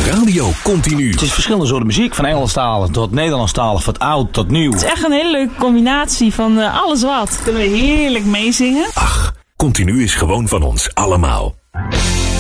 Radio Continu. Het is verschillende soorten muziek, van Engelstalig tot Nederlandstalig, van oud tot nieuw. Het is echt een hele leuke combinatie van alles wat. Kunnen we heerlijk meezingen. Ach, Continu is gewoon van ons allemaal.